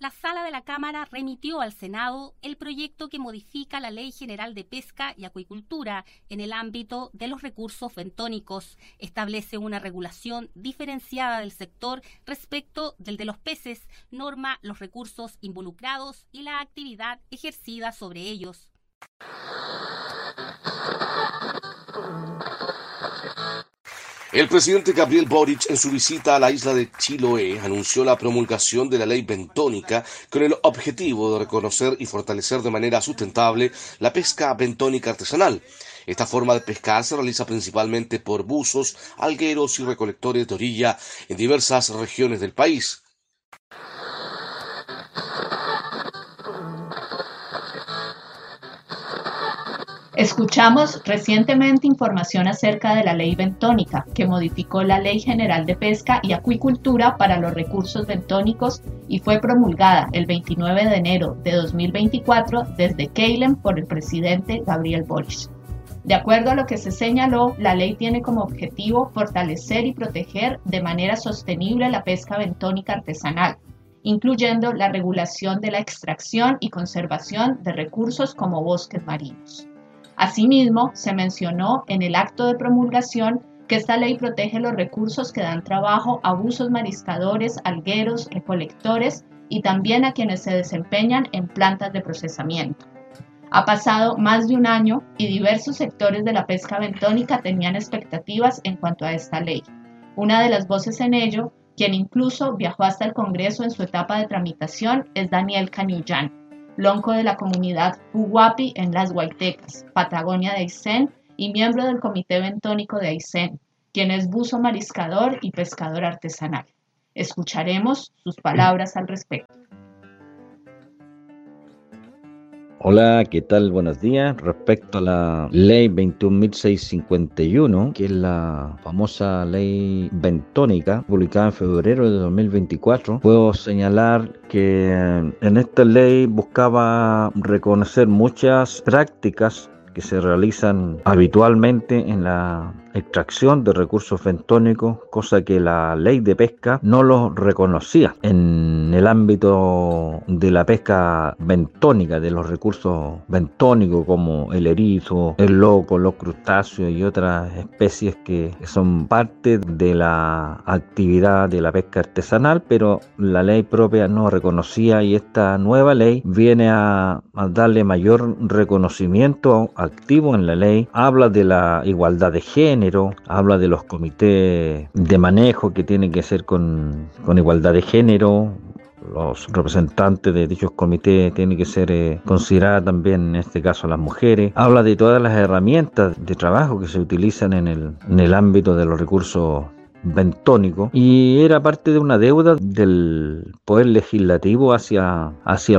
la sala de la Cámara remitió al Senado el proyecto que modifica la Ley General de Pesca y Acuicultura en el ámbito de los recursos bentónicos. Establece una regulación diferenciada del sector respecto del de los peces, norma los recursos involucrados y la actividad ejercida sobre ellos. El presidente Gabriel Boric, en su visita a la isla de Chiloé, anunció la promulgación de la ley bentónica con el objetivo de reconocer y fortalecer de manera sustentable la pesca bentónica artesanal. Esta forma de pescar se realiza principalmente por buzos, algueros y recolectores de orilla en diversas regiones del país. Escuchamos recientemente información acerca de la ley bentónica, que modificó la Ley General de Pesca y Acuicultura para los recursos bentónicos y fue promulgada el 29 de enero de 2024 desde Keilen por el presidente Gabriel Boric. De acuerdo a lo que se señaló, la ley tiene como objetivo fortalecer y proteger de manera sostenible la pesca bentónica artesanal, incluyendo la regulación de la extracción y conservación de recursos como bosques marinos. Asimismo, se mencionó en el acto de promulgación que esta ley protege los recursos que dan trabajo a buzos mariscadores, algueros, recolectores y también a quienes se desempeñan en plantas de procesamiento. Ha pasado más de un año y diversos sectores de la pesca bentónica tenían expectativas en cuanto a esta ley. Una de las voces en ello, quien incluso viajó hasta el Congreso en su etapa de tramitación, es Daniel Cañullán, lonco de la comunidad Puguapi en Las Guaitecas, Patagonia de Aysén, y miembro del Comité Bentónico de Aysén, quien es buzo mariscador y pescador artesanal. Escucharemos sus palabras al respecto. Hola, ¿qué tal? Buenos días. Respecto a la ley 21.651, que es la famosa ley bentónica, publicada en febrero de 2024, puedo señalar que en esta ley buscaba reconocer muchas prácticas que se realizan habitualmente en la extracción de recursos bentónicos, cosa que la ley de pesca no los reconocía. En el ámbito de la pesca bentónica, de los recursos bentónicos como el erizo, el loco, los crustáceos y otras especies que son parte de la actividad de la pesca artesanal, pero la ley propia no reconocía, y esta nueva ley viene a darle mayor reconocimiento activo en la ley. Habla de la igualdad de género, habla de los comités de manejo que tienen que ser con igualdad de género. Los representantes de dichos comités tienen que ser consideradas también, en este caso, las mujeres. Habla de todas las herramientas de trabajo que se utilizan en el ámbito de los recursos bentónico, y era parte de una deuda del poder legislativo hacia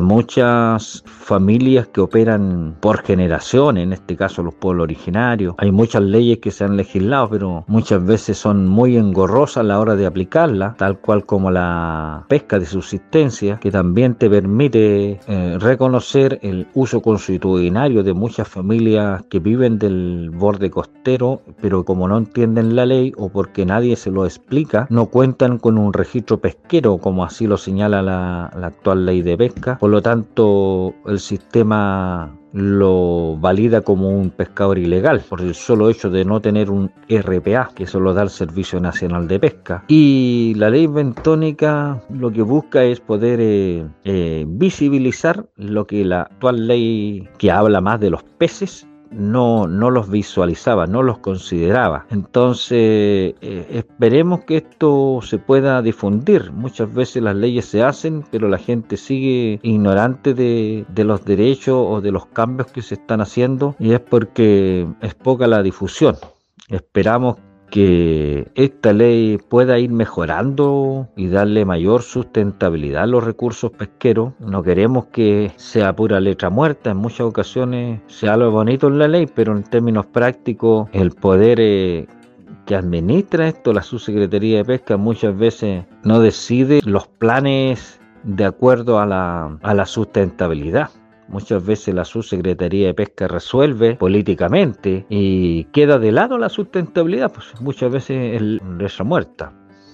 muchas familias que operan por generaciones, en este caso los pueblos originarios. Hay muchas leyes que se han legislado, pero muchas veces son muy engorrosas a la hora de aplicarlas, tal cual como la pesca de subsistencia, que también te permite reconocer el uso consuetudinario de muchas familias que viven del borde costero, pero como no entienden la ley o porque nadie se lo explica, no cuentan con un registro pesquero, como así lo señala la actual ley de pesca. Por lo tanto, el sistema lo valida como un pescador ilegal por el solo hecho de no tener un RPA, que eso lo da el Servicio Nacional de Pesca. Y la ley bentónica lo que busca es poder visibilizar lo que la actual ley, que habla más de los peces, no los visualizaba, no los consideraba. Entonces esperemos que esto se pueda difundir. Muchas veces las leyes se hacen, pero la gente sigue ignorante de los derechos o de los cambios que se están haciendo, y es porque es poca la difusión. Esperamos que esta ley pueda ir mejorando y darle mayor sustentabilidad a los recursos pesqueros. No queremos que sea pura letra muerta. En muchas ocasiones se habla bonito en la ley, pero en términos prácticos el poder que administra esto, la Subsecretaría de Pesca, muchas veces no decide los planes de acuerdo a la sustentabilidad. Muchas veces la Subsecretaría de Pesca resuelve políticamente y queda de lado la sustentabilidad, pues muchas veces es letra muerta.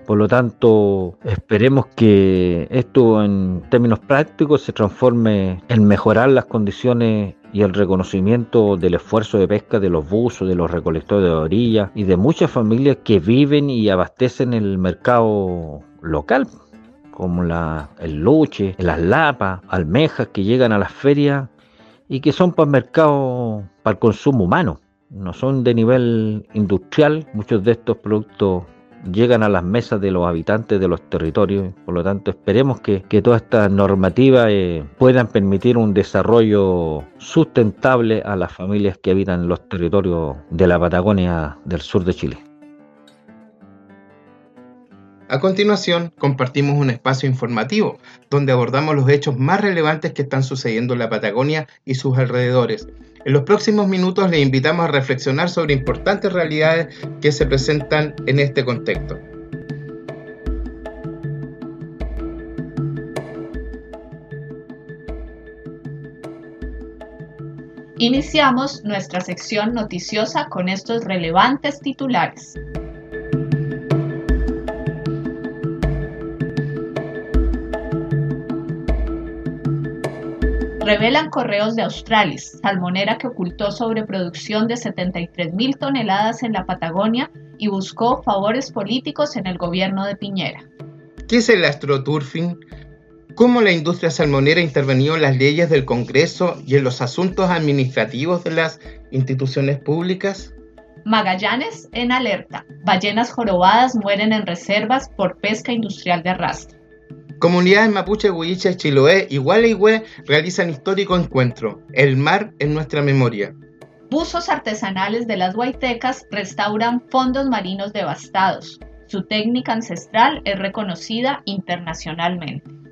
Por lo tanto, esperemos que esto en términos prácticos se transforme en mejorar las condiciones y el reconocimiento del esfuerzo de pesca de los buzos, de los recolectores de orilla y de muchas familias que viven y abastecen el mercado local, como el luche, las lapas, almejas que llegan a las ferias y que son para el mercado, para el consumo humano. No son de nivel industrial, muchos de estos productos llegan a las mesas de los habitantes de los territorios. Por lo tanto, esperemos que todas estas normativas puedan permitir un desarrollo sustentable a las familias que habitan los territorios de la Patagonia del sur de Chile. A continuación, compartimos un espacio informativo donde abordamos los hechos más relevantes que están sucediendo en la Patagonia y sus alrededores. En los próximos minutos les invitamos a reflexionar sobre importantes realidades que se presentan en este contexto. Iniciamos nuestra sección noticiosa con estos relevantes titulares. Revelan correos de Australis, salmonera que ocultó sobreproducción de 73.000 toneladas en la Patagonia y buscó favores políticos en el gobierno de Piñera. ¿Qué es el astroturfing? ¿Cómo la industria salmonera intervenió en las leyes del Congreso y en los asuntos administrativos de las instituciones públicas? Magallanes en alerta. Ballenas jorobadas mueren en reservas por pesca industrial de arrastre. Comunidades mapuche, huilliche, chiloé y gualeguay realizan histórico encuentro. El mar en nuestra memoria. Buzos artesanales de las huaytecas restauran fondos marinos devastados. Su técnica ancestral es reconocida internacionalmente.